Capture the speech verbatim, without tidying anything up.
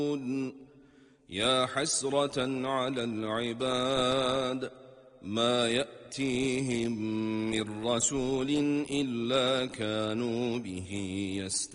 يا حسرة على العباد ما يأتيهم من رسول إلا كانوا به يستهزئون